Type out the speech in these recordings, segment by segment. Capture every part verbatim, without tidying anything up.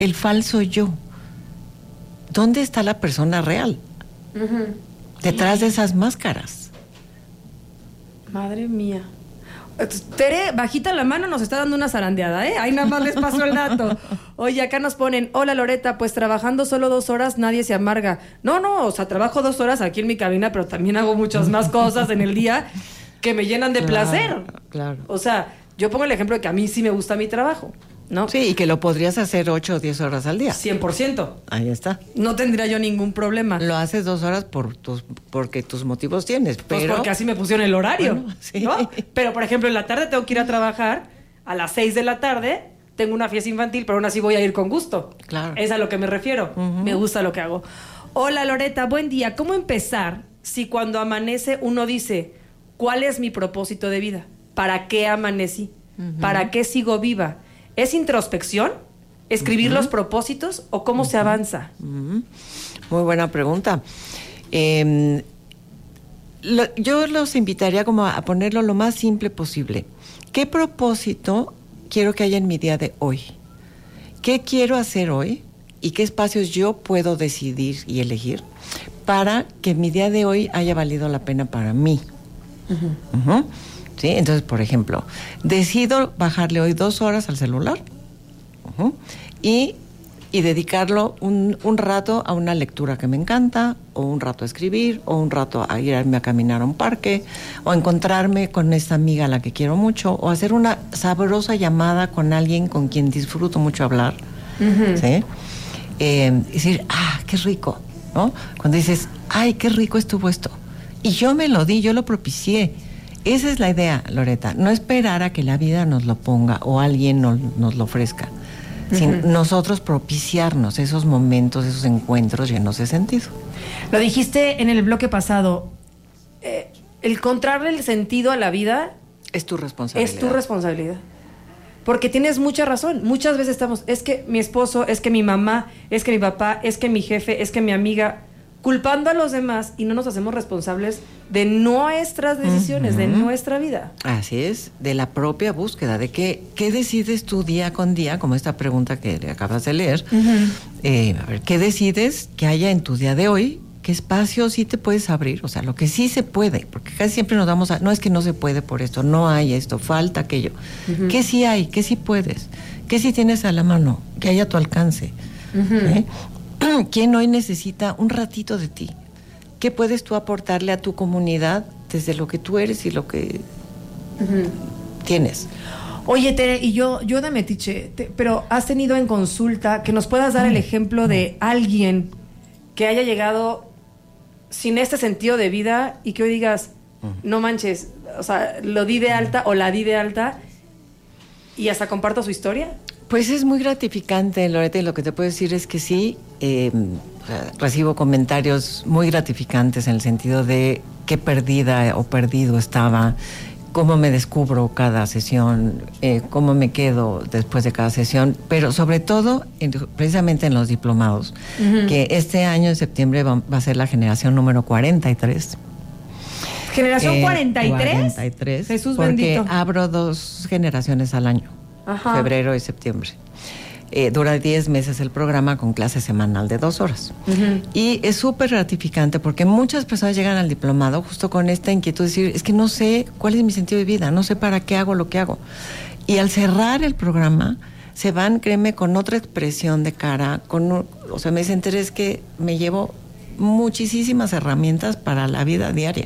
el falso yo. ¿Dónde está la persona real? Uh-huh. Detrás de esas máscaras. Madre mía. Tere, bajita la mano, nos está dando una zarandeada, ¿eh? Ahí nada más les pasó el dato. Oye, acá nos ponen, hola Loreta, pues trabajando solo dos horas nadie se amarga. No, no, o sea, trabajo dos horas aquí en mi cabina, pero también hago muchas más cosas en el día que me llenan de claro, placer. Claro. O sea, yo pongo el ejemplo de que a mí sí me gusta mi trabajo, ¿no? Sí, y que lo podrías hacer ocho o diez horas al día. cien por ciento. Ahí está. No tendría yo ningún problema. Lo haces dos horas por tus, porque tus motivos tienes, pero... Pues porque así me pusieron el horario, bueno, sí. ¿no? Pero, por ejemplo, en la tarde tengo que ir a trabajar, a las seis de la tarde tengo una fiesta infantil, pero aún así voy a ir con gusto. Claro. Es a lo que me refiero. Uh-huh. Me gusta lo que hago. Hola, Loreta, buen día. ¿Cómo empezar si cuando amanece uno dice, ¿cuál es mi propósito de vida? ¿Para qué amanecí? Uh-huh. ¿Para qué sigo viva? ¿Es introspección? ¿Escribir uh-huh. los propósitos? ¿O cómo uh-huh. se avanza? Uh-huh. Muy buena pregunta. Eh, lo, yo los invitaría como a ponerlo lo más simple posible. ¿Qué propósito quiero que haya en mi día de hoy? ¿Qué quiero hacer hoy? ¿Y qué espacios yo puedo decidir y elegir para que mi día de hoy haya valido la pena para mí? Uh-huh. Uh-huh. ¿Sí? Entonces, por ejemplo, decido bajarle hoy dos horas al celular uh-huh, y, y dedicarlo un, un rato a una lectura que me encanta, o un rato a escribir, o un rato a irme a caminar a un parque, o encontrarme con esta amiga a la que quiero mucho, o hacer una sabrosa llamada con alguien con quien disfruto mucho hablar. Uh-huh. ¿Sí? Eh, decir, ah, qué rico, ¿no? Cuando dices, ay, qué rico estuvo esto. Y yo me lo di, yo lo propicié. Esa es la idea, Loreta, no esperar a que la vida nos lo ponga o alguien nos, nos lo ofrezca, uh-huh. sino nosotros propiciarnos esos momentos, esos encuentros llenos de sentido. Lo dijiste en el bloque pasado, eh, el encontrarle el sentido a la vida es tu responsabilidad. Es tu responsabilidad. Porque tienes mucha razón. Muchas veces estamos, es que mi esposo, es que mi mamá, es que mi papá, es que mi jefe, es que mi amiga, culpando a los demás y no nos hacemos responsables de nuestras decisiones, uh-huh. de nuestra vida. Así es, de la propia búsqueda, de qué, qué decides tú día con día, como esta pregunta que le acabas de leer. Uh-huh. Eh, a ver, ¿qué decides que haya en tu día de hoy? ¿Qué espacio sí te puedes abrir? O sea, lo que sí se puede, porque casi siempre nos vamos a, no es que no se puede por esto, no hay esto, falta aquello. Uh-huh. ¿Qué sí hay? ¿Qué sí puedes? ¿Qué sí tienes a la mano? ¿Qué hay a tu alcance? Uh-huh. ¿Eh? ¿Quién hoy necesita un ratito de ti? ¿Qué puedes tú aportarle a tu comunidad desde lo que tú eres y lo que uh-huh. tienes? Oye, Tere, y yo, yo de metiche, te, pero has tenido en consulta que nos puedas dar uh-huh. el ejemplo de alguien que haya llegado sin este sentido de vida y que hoy digas, uh-huh. no manches, o sea, lo di de alta o la di de alta y hasta comparto su historia. Pues es muy gratificante, Loreta, y lo que te puedo decir es que sí, eh, recibo comentarios muy gratificantes en el sentido de qué perdida o perdido estaba, cómo me descubro cada sesión, eh, cómo me quedo después de cada sesión, pero sobre todo, en, precisamente en los diplomados, uh-huh. que este año en septiembre va, va a ser la generación número cuarenta y tres. ¿Generación eh, cuarenta y tres? cuarenta y tres. Jesús porque bendito. Abro dos generaciones al año. Ajá. Febrero y septiembre. Eh, dura diez meses el programa con clase semanal de dos horas. Uh-huh. Y es súper gratificante porque muchas personas llegan al diplomado justo con esta inquietud de decir, es que no sé cuál es mi sentido de vida, no sé para qué hago lo que hago. Y al cerrar el programa, se van, créeme, con otra expresión de cara, con, o sea, me dicen, Tere, es que me llevo muchísimas herramientas para la vida diaria.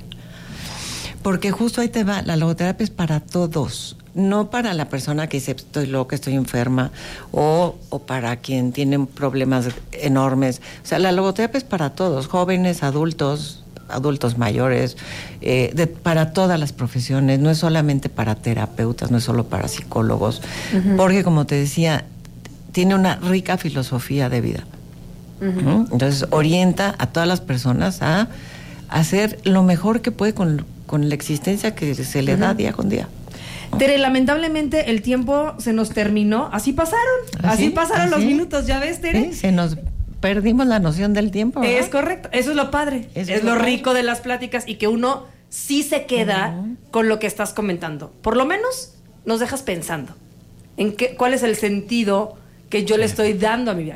Porque justo ahí te va, la logoterapia es para todos, no para la persona que dice estoy loca, estoy enferma, o, o para quien tiene problemas enormes. O sea, la logoterapia es para todos, jóvenes, adultos, adultos mayores, eh, de, para todas las profesiones, no es solamente para terapeutas, no es solo para psicólogos, uh-huh. porque como te decía, tiene una rica filosofía de vida. Uh-huh. ¿Mm? Entonces orienta a todas las personas a hacer lo mejor que puede con con la existencia que se le uh-huh. da día con día. Tere, lamentablemente el tiempo se nos terminó. Así pasaron, así, así pasaron así. Los minutos, ¿ya ves, Tere? Sí, se nos perdimos la noción del tiempo, ¿verdad? Es correcto, eso es lo padre, eso es, es lo, lo rico de las pláticas y que uno sí se queda uh-huh. con lo que estás comentando. Por lo menos nos dejas pensando en qué, cuál es el sentido que yo le estoy dando a mi vida.